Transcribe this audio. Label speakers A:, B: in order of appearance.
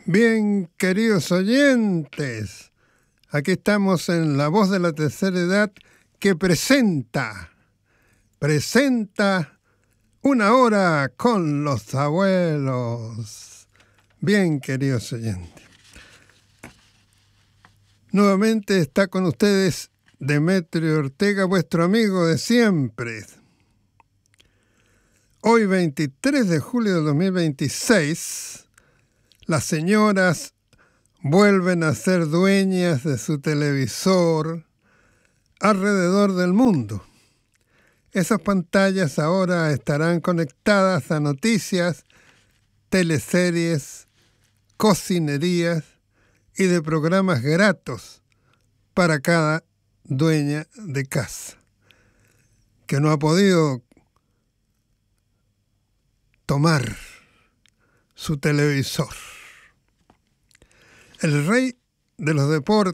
A: Bien, queridos oyentes, aquí estamos en La Voz de la Tercera Edad que presenta Una Hora con los Abuelos. Bien, queridos oyentes. Nuevamente está con ustedes Demetrio Ortega, vuestro amigo de siempre. Hoy, 23 de julio de 2026, las señoras vuelven a ser dueñas de su televisor alrededor del mundo. Esas pantallas ahora estarán conectadas a noticias, teleseries, cocinerías y de programas gratos para cada dueña de casa, que no ha podido tomar su televisor. El rey de los deportes